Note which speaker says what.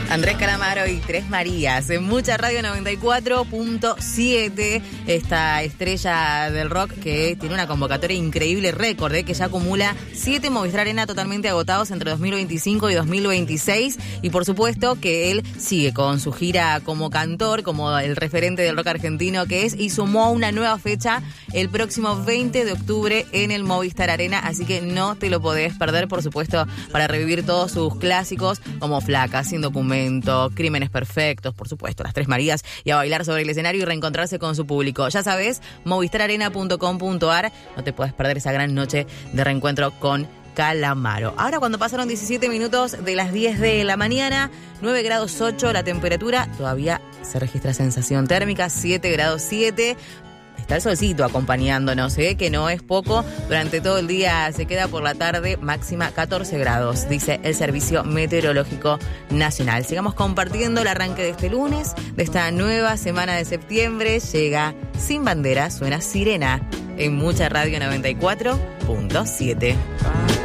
Speaker 1: Andrés Calamaro y Tres Marías en Mucha Radio 94.7, esta estrella del rock que tiene una convocatoria increíble, récord, que ya acumula 7 Movistar Arena totalmente agotados entre 2025 y 2026, y por supuesto que él sigue con su gira como cantor, como el referente del rock argentino que es, y sumó una nueva fecha el próximo 20 de octubre en el Movistar Arena, así que no te lo podés perder, por supuesto, para revivir todos sus clásicos como Flaca, Sin Documento, Crímenes Perfectos, por supuesto, Las Tres Marías, y a bailar sobre el escenario y reencontrarse con su público. Ya sabes, movistararena.com.ar, no te puedes perder esa gran noche de reencuentro con Calamaro. Ahora, cuando pasaron 17 minutos de las 10 de la mañana, 9 grados 8 la temperatura, todavía se registra sensación térmica, 7 grados 7. Está el solcito acompañándonos, que no es poco. Durante todo el día se queda por la tarde, máxima 14 grados, dice el Servicio Meteorológico Nacional. Sigamos compartiendo el arranque de este lunes, de esta nueva semana de septiembre. Llega Sin Bandera, suena Sirena en Mucha Radio 94.7.